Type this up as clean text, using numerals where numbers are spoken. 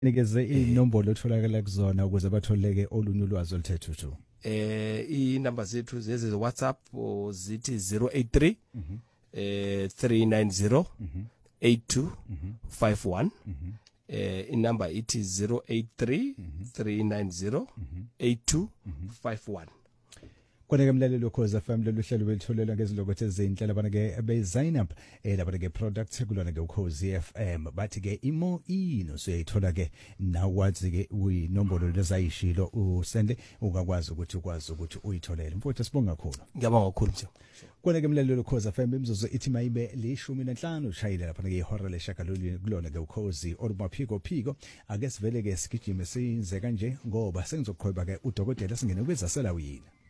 nikeze inombolo otholakala kuzona ukuze batholeke olunye ulwazi oluthethu. Inamba zethu zeze WhatsApp zithi 083 390 8251. Inamba ithi 083 390 8251. Kona-ke mlaleli Ukhozi FM lolu hlelo belitholela ngezilokothe ezinhlelo abana-ke be-Zainab labana-ke product kulona-ke Ukhozi FM bathi-ke imo suyayithola-ke nawazi-ke uyinombolo lezayishilo usende ukwazi ukuthi uyitholele. Mfowethu sibonga kakhulu. Ngiyabonga kakhulu mthembu. Kona-ke mlaleli Ukhozi FM imzuzu ithi mayibe 15 ushayile lapha-ke ihora leshagalolunye kulona-ke Ukhozi olumaphiko ake sivele-ke sigijime size kanje ngoba sengizoqhweba-ke udokotela singene kwezasela wina.